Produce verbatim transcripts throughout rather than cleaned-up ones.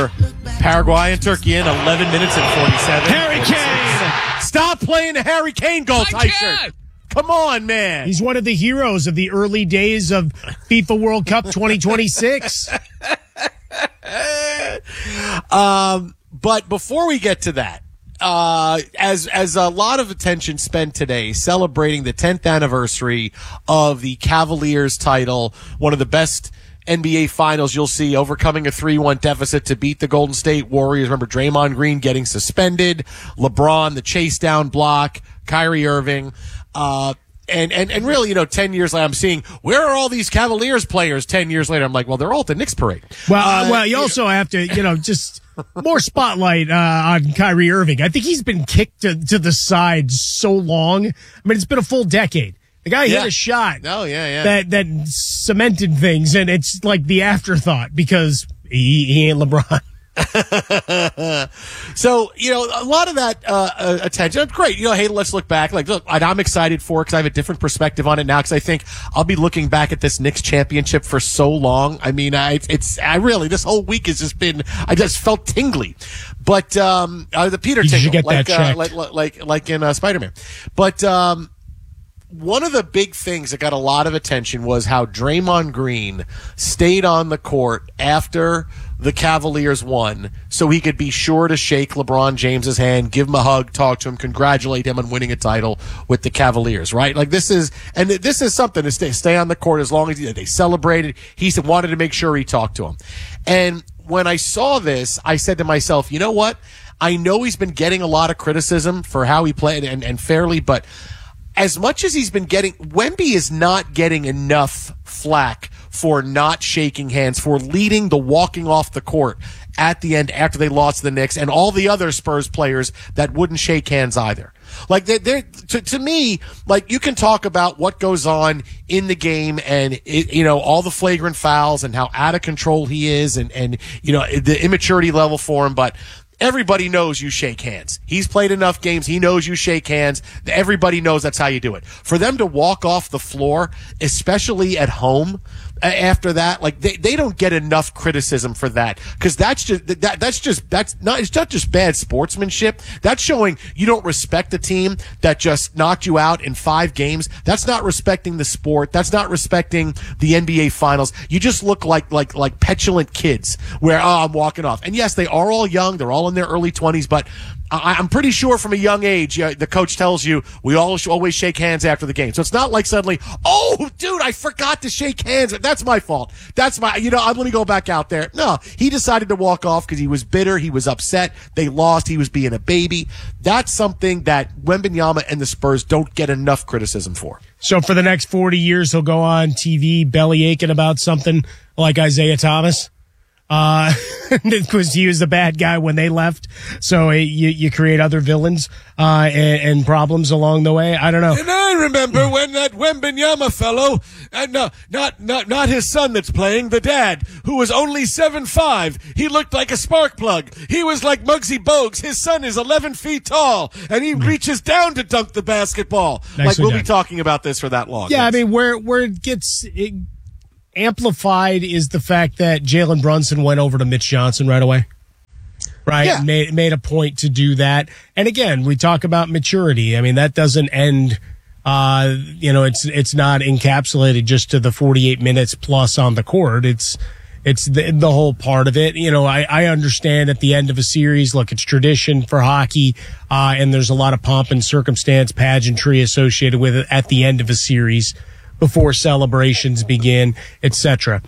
Paraguay and Turkey in eleven minutes and forty-seven. Harry Kane! Stop playing the Harry Kane goal, Tyshirt. Come on, man. He's one of the heroes of the early days of FIFA World Cup twenty twenty-six. um, but before we get to that, uh, as as a lot of attention spent today celebrating the tenth anniversary of the Cavaliers title, one of the best N B A finals you'll see, overcoming a three one deficit to beat the Golden State Warriors. Remember Draymond Green getting suspended, LeBron, the chase down block, Kyrie Irving, uh, and, and, and really, you know, ten years later, I'm seeing, where are all these Cavaliers players ten years later? I'm like, well, they're all at the Knicks parade. Well, uh, well, you also have to, you know, just more spotlight uh, on Kyrie Irving. I think he's been kicked to, to the side so long. I mean, it's been a full decade. The guy yeah. hit a shot oh, yeah, yeah. that that cemented things, and it's like the afterthought because he, he ain't LeBron. So, you know, a lot of that uh, uh, attention, great. You know, hey, let's look back. Like, look, I'm excited for it because I have a different perspective on it now because I think I'll be looking back at this Knicks championship for so long. I mean, I, it's, I really, this whole week has just been, I just felt tingly. But, um, uh, the Peter you tingle, should get like, that uh, checked. like, like, like, like in uh, Spider-Man. But, um, one of the big things that got a lot of attention was how Draymond Green stayed on the court after the Cavaliers won so he could be sure to shake LeBron James's hand, give him a hug, talk to him, congratulate him on winning a title with the Cavaliers, right? Like this is, and this is something to stay, stay on the court as long as they celebrated. He said, wanted to make sure he talked to him. And when I saw this, I said to myself, you know what? I know he's been getting a lot of criticism for how he played and, and fairly, but as much as he's been getting, Wemby is not getting enough flack for not shaking hands, for leading the walking off the court at the end after they lost to the Knicks, and all the other Spurs players that wouldn't shake hands either. Like they, they're to, to me, like you can talk about what goes on in the game and it, you know all the flagrant fouls and how out of control he is, and and you know the immaturity level for him, but everybody knows you shake hands. He's played enough games. He knows you shake hands. Everybody knows that's how you do it. For them to walk off the floor, especially at home, after that, like they, they don't get enough criticism for that because that's just that that's just that's not it's not just bad sportsmanship. That's showing you don't respect the team that just knocked you out in five games. That's not respecting the sport. That's not respecting the N B A finals. You just look like like like petulant kids where oh I'm walking off. And yes, they are all young. They're all in their early twenties, but I, I'm pretty sure from a young age, uh, the coach tells you we all sh- always shake hands after the game. So it's not like suddenly, oh, dude, I forgot to shake hands. That's my fault. That's my, you know, I'm going to go back out there. No, he decided to walk off because he was bitter. He was upset. They lost. He was being a baby. That's something that Wembanyama and the Spurs don't get enough criticism for. So for the next forty years, he'll go on T V belly aching about something like Isaiah Thomas. Uh, because he was the bad guy when they left. So uh, you, you create other villains, uh, and, and problems along the way. I don't know. And I remember when that Wembanyama fellow, and no, not, not, not his son that's playing, the dad, who was only seven five. He looked like a spark plug. He was like Muggsy Bogues. His son is eleven feet tall, and he reaches down to dunk the basketball. Nicely like, we'll done. be talking about this for that long. Yeah, yes. I mean, where, where it gets, it, amplified is the fact that Jalen Brunson went over to Mitch Johnson right away. Right? Yeah. Made, made a point to do that. And again, we talk about maturity. I mean, that doesn't end, uh, you know, it's, it's not encapsulated just to the forty-eight minutes plus on the court. It's, it's the, the whole part of it. You know, I, I understand at the end of a series, look, it's tradition for hockey, uh, and there's a lot of pomp and circumstance, pageantry associated with it at the end of a series, before celebrations begin, et cetera.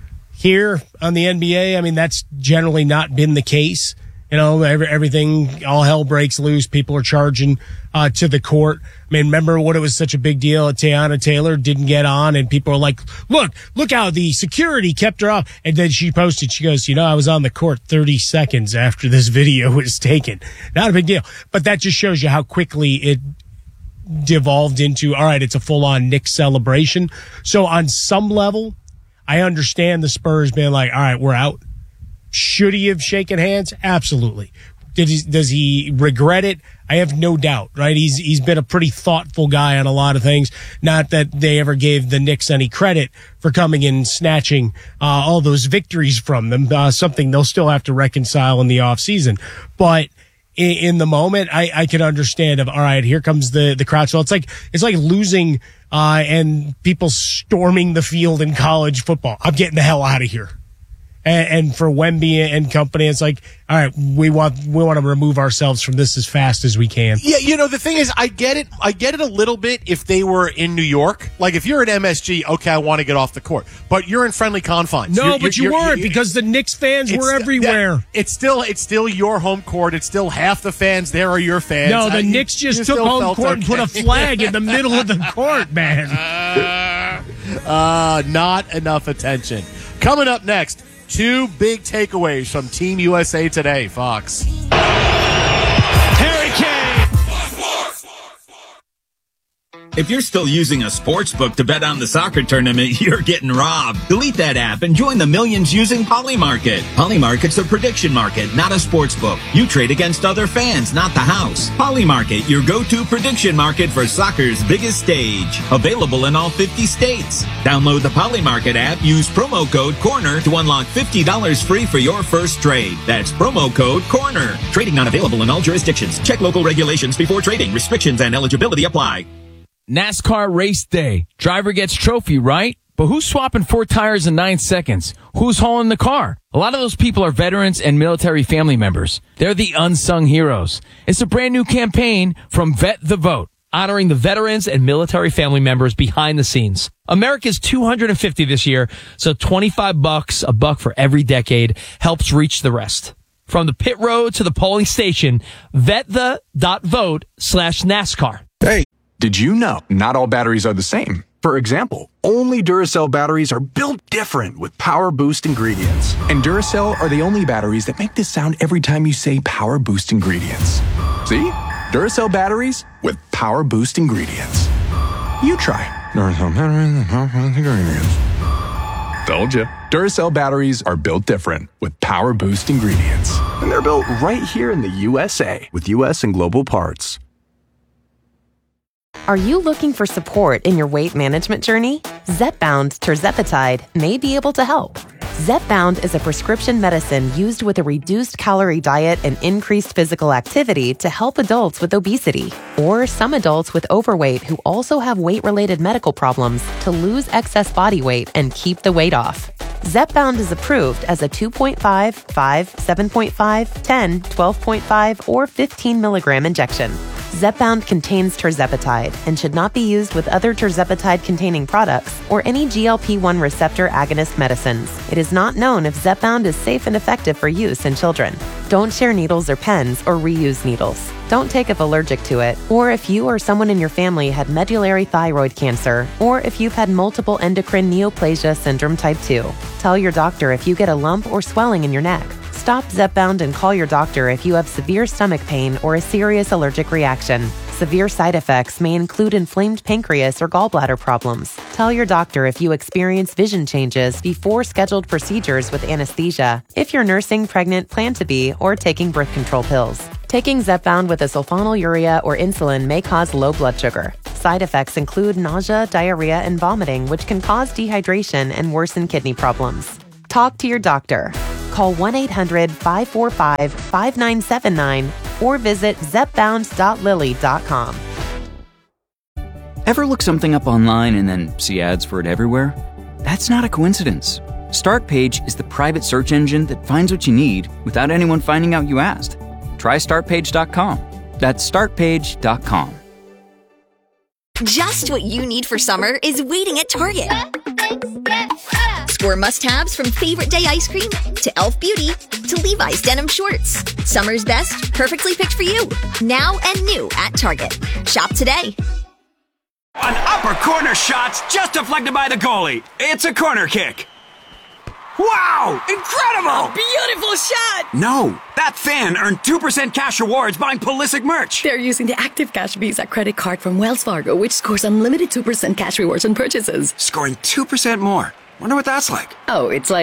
Here on the N B A, I mean, that's generally not been the case. You know, every, everything, all hell breaks loose. People are charging uh, to the court. I mean, remember what it was such a big deal? Teyana Taylor didn't get on, and people are like, look, look how the security kept her off. And then she posted, she goes, you know, I was on the court thirty seconds after this video was taken. Not a big deal. But that just shows you how quickly it devolved into, all right, it's a full-on Knicks celebration. So on some level, I understand the Spurs being like, all right, we're out. Should he have shaken hands? Absolutely. Did he, does he regret it? I have no doubt, right? He's he's been a pretty thoughtful guy on a lot of things. Not that they ever gave the Knicks any credit for coming in and snatching uh, all those victories from them, uh, something they'll still have to reconcile in the offseason. But in, in the moment, I, I can understand of, all right, here comes the, the crowd. So it's like, it's like losing uh, and people storming the field in college football. I'm getting the hell out of here. And, and for Wemby and company, it's like, all right, we want we want to remove ourselves from this as fast as we can. Yeah, you know, the thing is, I get it. I get it a little bit if they were in New York. Like, if you're at M S G, okay, I want to get off the court. But you're in friendly confines. No, you're, but you're, you you're, weren't you're, because the Knicks fans were st- everywhere. Yeah, it's still it's still your home court. It's still half the fans there are your fans. No, the I, Knicks you, just you took home felt court okay. and put a flag in the middle of the court, man. Uh, not enough attention. Coming up next, two big takeaways from Team U S A Today, Fox. Harry Kane. If you're still using a sports book to bet on the soccer tournament, you're getting robbed. Delete that app and join the millions using Polymarket. Polymarket's a prediction market, not a sports book. You trade against other fans, not the house. Polymarket, your go-to prediction market for soccer's biggest stage. Available in all fifty states. Download the Polymarket app, use promo code CORNER to unlock fifty dollars free for your first trade. That's promo code CORNER. Trading not available in all jurisdictions. Check local regulations before trading. Restrictions and eligibility apply. NASCAR race day. Driver gets trophy, right? But who's swapping four tires in nine seconds? Who's hauling the car? A lot of those people are veterans and military family members. They're the unsung heroes. It's a brand new campaign from Vet the Vote, honoring the veterans and military family members behind the scenes. America's two hundred fifty this year, so twenty-five bucks, a buck for every decade, helps reach the rest. From the pit road to the polling station, vetthe.vote slash NASCAR. Hey. Did you know not all batteries are the same? For example, only Duracell batteries are built different with Power Boost ingredients. And Duracell are the only batteries that make this sound every time you say Power Boost ingredients. See? Duracell batteries with Power Boost ingredients. You try. Duracell batteries with Power Boost ingredients. Told you. Duracell batteries are built different with Power Boost ingredients. And they're built right here in the U S A with U S and global parts. Are you looking for support in your weight management journey? Zepbound tirzepatide may be able to help. Zepbound is a prescription medicine used with a reduced calorie diet and increased physical activity to help adults with obesity or some adults with overweight who also have weight-related medical problems to lose excess body weight and keep the weight off. Zepbound is approved as a two point five, five, seven point five, ten, twelve point five, or fifteen milligram injection. Zepbound contains tirzepatide and should not be used with other tirzepatide-containing products or any G L P one receptor agonist medicines. It is not known if Zepbound is safe and effective for use in children. Don't share needles or pens or reuse needles. Don't take if allergic to it, or if you or someone in your family had medullary thyroid cancer, or if you've had multiple endocrine neoplasia syndrome type two. Tell your doctor if you get a lump or swelling in your neck. Stop Zepbound and call your doctor if you have severe stomach pain or a serious allergic reaction. Severe side effects may include inflamed pancreas or gallbladder problems. Tell your doctor if you experience vision changes before scheduled procedures with anesthesia, if you're nursing, pregnant, plan to be, or taking birth control pills. Taking Zepbound with a sulfonylurea or insulin may cause low blood sugar. Side effects include nausea, diarrhea, and vomiting, which can cause dehydration and worsen kidney problems. Talk to your doctor. Call one eight hundred, five four five, five nine seven nine or visit zepbound dot lilly dot com. Ever look something up online and then see ads for it everywhere? That's not a coincidence. Startpage is the private search engine that finds what you need without anyone finding out you asked. Try start page dot com. That's start page dot com. Just what you need for summer is waiting at Target. Score must-haves from Favorite Day ice cream to Elf Beauty to Levi's denim shorts. Summer's best, perfectly picked for you. Now and new at Target. Shop today. An upper corner shot's just deflected by the goalie. It's a corner kick. Wow! Incredible! A beautiful shot! No, that fan earned two percent cash rewards buying Pulisic merch. They're using the Active Cash Visa credit card from Wells Fargo, which scores unlimited two percent cash rewards on purchases. Scoring two percent more. Wonder what that's like. Oh, it's like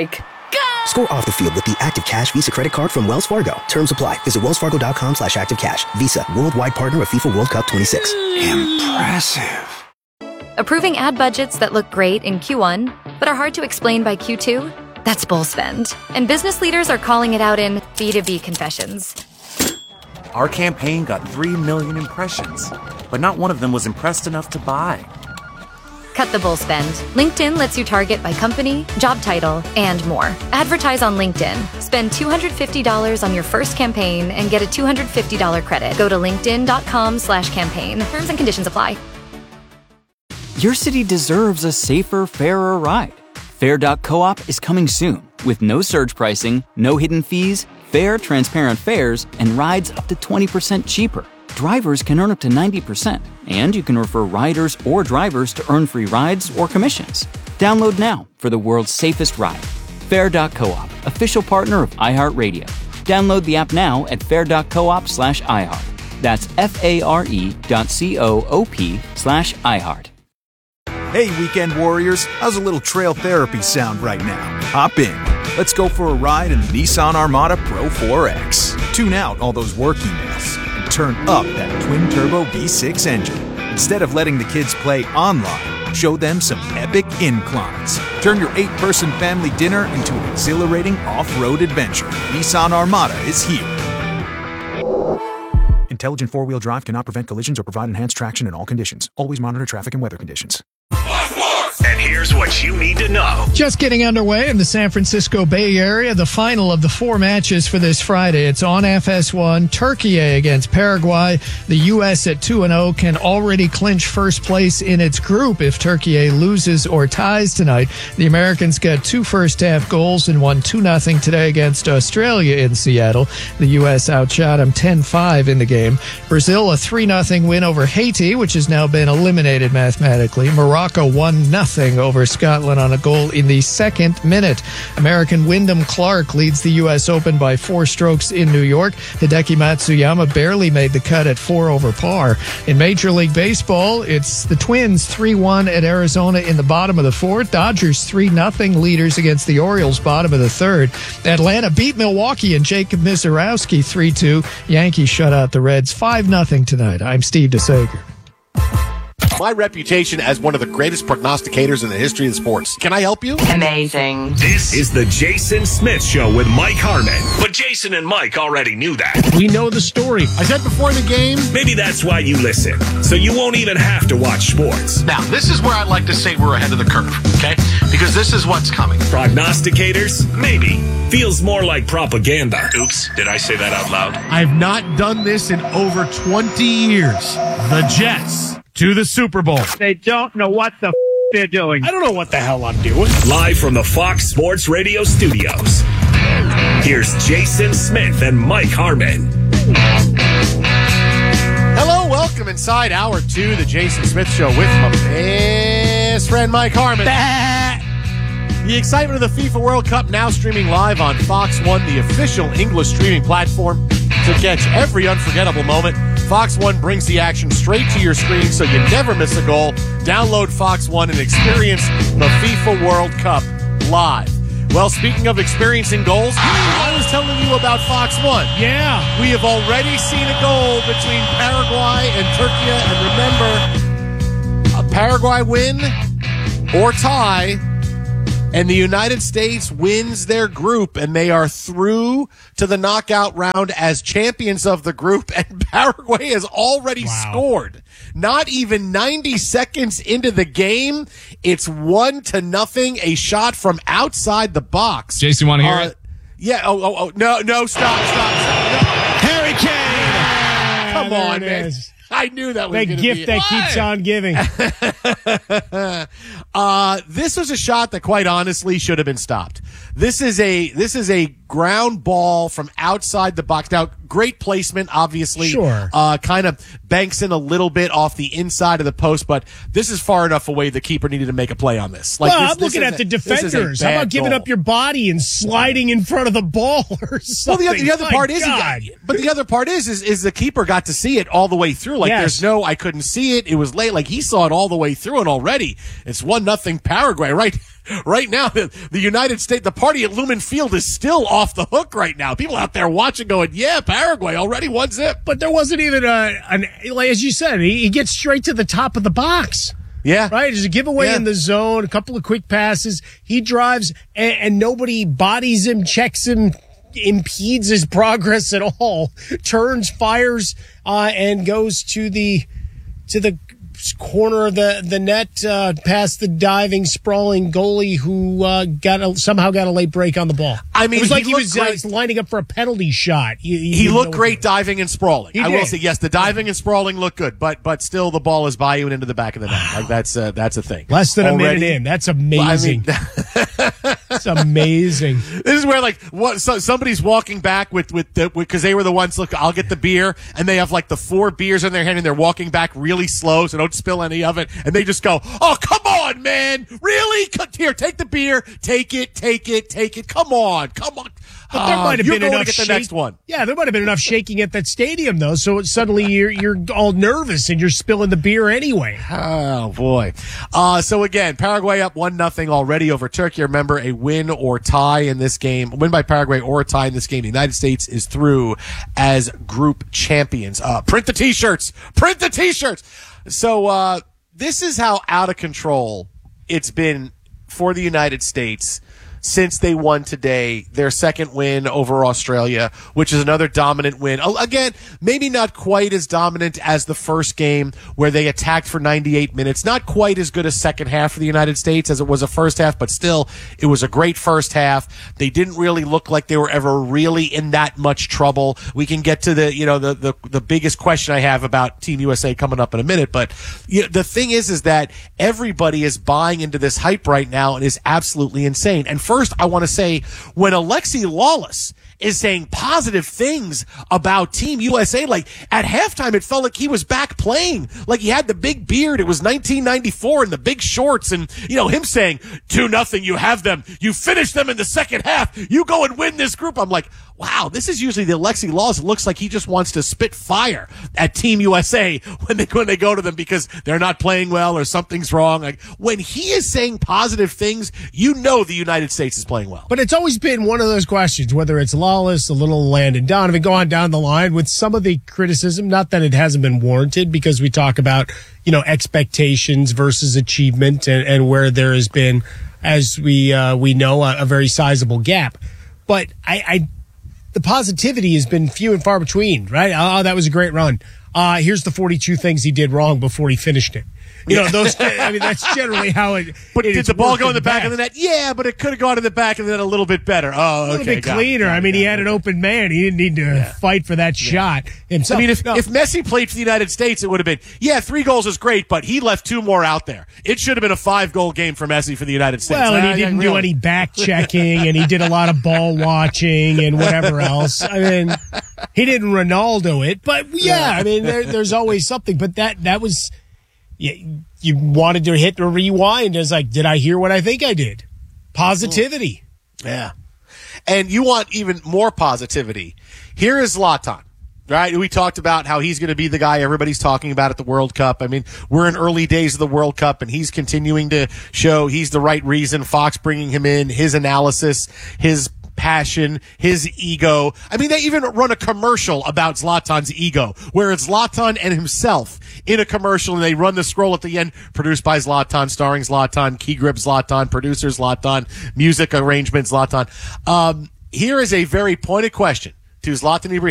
Score off the field with the Active Cash Visa credit card from Wells Fargo. Terms apply. Visit wellsfargo.com slash active cash. Visa, worldwide partner of FIFA World Cup twenty-six. Impressive. Approving ad budgets that look great in Q one, but are hard to explain by Q two? That's bull spend. And business leaders are calling it out in B two B confessions. Our campaign got three million impressions, but not one of them was impressed enough to buy. Cut the bull spend. LinkedIn lets you target by company, job title, and more. Advertise on LinkedIn. Spend two hundred fifty dollars on your first campaign and get a two hundred fifty dollars credit. Go to linkedin.com slash campaign. Terms and conditions apply. Your city deserves a safer, fairer ride. Fair dot coop is coming soon with no surge pricing, no hidden fees, fair, transparent fares, and rides up to twenty percent cheaper. Drivers can earn up to ninety percent, and you can refer riders or drivers to earn free rides or commissions. Download now for the world's safest ride. Fair dot coop, official partner of iHeartRadio. Download the app now at fair dot coop slash iHeart. That's F-A-R-E dot C-O-O-P slash iHeart. Hey, weekend warriors, how's a little trail therapy sound right now? Hop in. Let's go for a ride in the Nissan Armada Pro four X. Tune out all those work emails and turn up that twin-turbo V six engine. Instead of letting the kids play online, show them some epic inclines. Turn your eight-person family dinner into an exhilarating off-road adventure. Nissan Armada is here. Intelligent four-wheel drive cannot prevent collisions or provide enhanced traction in all conditions. Always monitor traffic and weather conditions. And here's what you need to know. Just getting underway in the San Francisco Bay Area, the final of the four matches for this Friday. It's on F S one, Turkey against Paraguay. The U S at two and oh can already clinch first place in its group if Turkey loses or ties tonight. The Americans got two first-half goals and won two nothing today against Australia in Seattle. The U S outshot them ten five in the game. Brazil, a three nothing win over Haiti, which has now been eliminated mathematically. Morocco, one nothing over Scotland on a goal in the second minute. American Wyndham Clark leads the U S Open by four strokes in New York. Hideki Matsuyama barely made the cut at four over par. In Major League Baseball, it's the Twins three one at Arizona in the bottom of the fourth. Dodgers three nothing leaders against the Orioles, bottom of the third. Atlanta beat Milwaukee and Jacob Misiorowski three two. Yankees shut out the Reds five nothing tonight. I'm Steve DeSager. My reputation as one of the greatest prognosticators in the history of sports. Can I help you? Amazing. This is the Jason Smith Show with Mike Harmon. But Jason and Mike already knew that. We know the story. I said before the game. Maybe that's why you listen. So you won't even have to watch sports. Now, this is where I'd like to say we're ahead of the curve, okay? Because this is what's coming. Prognosticators? Maybe. Feels more like propaganda. Oops, did I say that out loud? I've not done this in over twenty years. The Jets to the Super Bowl. They don't know what the f- they're doing. I don't know what the hell I'm doing. Live from the Fox Sports Radio studios, here's Jason Smith and Mike Harmon. Hello, welcome inside hour two, the Jason Smith Show with my best friend Mike Harmon. The excitement of the FIFA World Cup now streaming live on Fox One, the official English streaming platform to catch every unforgettable moment. Fox One brings the action straight to your screen so you never miss a goal. Download Fox One and experience the FIFA World Cup live. Well, speaking of experiencing goals, I was telling you about Fox One. Yeah. We have already seen a goal between Paraguay and Turkey. And remember, a Paraguay win or tie, and the United States wins their group, and they are through to the knockout round as champions of the group, and Paraguay has already wow. scored. Not even ninety seconds into the game, it's one to nothing, a shot from outside the box. Jason, want to hear uh, it? Yeah, oh, oh, oh, no, no, stop, stop, stop. No. Harry Kane! Yeah, Come on, man. Is. I knew that was the going to gift be that keeps on giving. uh, this was a shot that, quite honestly, should have been stopped. This is a this is a ground ball from outside the box. Now, great placement, obviously. Sure. Uh, kind of banks in a little bit off the inside of the post, but this is far enough away the keeper needed to make a play on this. Like, well, this, I'm looking this at the a, defenders. How about giving goal. up your body and sliding in front of the ball or something? Well, the, the other My part is, God. is, but the other part is, is, is the keeper got to see it all the way through. Like, yes. there's no, I couldn't see it. It was late. Like, he saw it all the way through, and already it's one nothing Paraguay. Right, right now, the, the United States, the party at Lumen Field is still off the hook right now. People out there watching going, yeah, Paraguay already one zip. But there wasn't even a, an, like, as you said, he, he gets straight to the top of the box. Yeah. Right? There's a giveaway yeah. in the zone, a couple of quick passes. He drives, and, and nobody bodies him, checks him, impedes his progress at all. Turns, fires, uh, and goes to the to the corner of the the net, uh, past the diving, sprawling goalie who uh, got a, somehow got a late break on the ball. I mean, it was like he, he was great. uh, lining up for a penalty shot. He, he, he looked great diving and sprawling. He I did. will say, yes, the diving and sprawling looked good, but but still, the ball is by you and into the back of the net. Like that's uh, that's a thing. Less than Already, a minute in. That's amazing. I mean, It's amazing. This is where, like, what so, somebody's walking back with with because they were the ones. Look, I'll get the beer, and they have like the four beers in their hand, and they're walking back really slow, so don't spill any of it. And they just go, "Oh, come on, man! Really? Here, take the beer. Take it. Take it. Take it. Come on. Come on." But there Uh, might have you're been going enough to get the shake- next one. Yeah, there might have been enough shaking at that stadium, though. So suddenly you're you're all nervous and you're spilling the beer anyway. Oh boy! Uh, so again, Paraguay up one nothing already over Turkey. Remember, a win or tie in this game, a win by Paraguay or a tie in this game, the United States is through as group champions. Uh, print the T-shirts. Print the T-shirts. So uh, this is how out of control it's been for the United States since they won today, their second win over Australia, which is another dominant win. Again, maybe not quite as dominant as the first game where they attacked for ninety-eight minutes. Not quite as good a second half for the United States as it was a first half, but still, it was a great first half. They didn't really look like they were ever really in that much trouble. We can get to the, you know, the, the, the biggest question I have about Team U S A coming up in a minute, but you know, the thing is, is that everybody is buying into this hype right now and is absolutely insane. And first, I want to say, when Alexi Lawless is saying positive things about Team U S A, like at halftime, it felt like he was back playing. Like he had the big beard. It was nineteen ninety-four and the big shorts, and you know him saying two nothing. You have them. You finish them in the second half. You go and win this group. I'm like, wow, this is usually the Alexi Lawless. It looks like he just wants to spit fire at Team U S A when they when they go to them because they're not playing well or something's wrong. Like when he is saying positive things, you know the United States is playing well. But it's always been one of those questions, whether it's Lawless, a little Landon Donovan, go on down the line with some of the criticism, not that it hasn't been warranted, because we talk about, you know, expectations versus achievement and, and where there has been, as we uh, we know, a, a very sizable gap. But I, I the positivity has been few and far between, right? Oh, that was a great run. Uh, here's the forty-two things he did wrong before he finished it. You know, those, I mean, that's generally how it. But it, did the ball go in the back of the net? Yeah, but it could have gone in the back of the net a little bit better. Oh, okay. A little bit got cleaner. it, got it, I mean, got he it. had an open man. He didn't need to Yeah. fight for that shot himself. I mean, if, No. if Messi played for the United States, it would have been, yeah, three goals is great, but he left two more out there. It should have been a five-goal game for Messi for the United States. Well, and Uh, he didn't yeah, do really. any back checking, and he did a lot of ball watching and whatever else. I mean, he didn't Ronaldo it, but yeah, I mean, there, there's always something. But that that was, you, you wanted to hit the rewind. It's like, did I hear what I think I did? Positivity. Yeah. And you want even more positivity. Here is Zlatan, right? We talked about how he's going to be the guy everybody's talking about at the World Cup. I mean, we're in early days of the World Cup, and he's continuing to show he's the right reason. Fox bringing him in, his analysis, his passion, his ego. I mean, they even run a commercial about Zlatan's ego, where it's Zlatan and himself in a commercial, and they run the scroll at the end, produced by Zlatan, starring Zlatan, key grip Zlatan, producer Zlatan, music arrangement Zlatan. Um, here is a very pointed question to Zlatan Ibrahimovic.